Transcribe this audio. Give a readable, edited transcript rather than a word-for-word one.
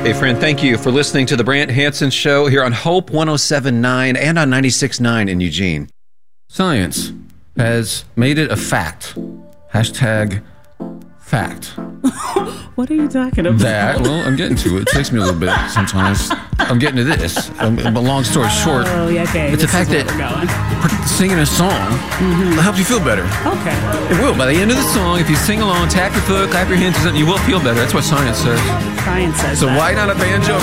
Hey, friend, thank you for listening to the Brant Hansen Show here on Hope 107.9 and on 96.9 in Eugene. Science has made it a fact. Hashtag fact. What are you talking about? Well, I'm getting to it. It takes me a little bit sometimes. I'm getting to this. But long story short, okay. It's the fact that singing a song helps you feel better. Okay. It will. By the end of the song, if you sing along, tap your foot, clap your hands or something, you will feel better. That's what science says. Science says So that. why not a banjo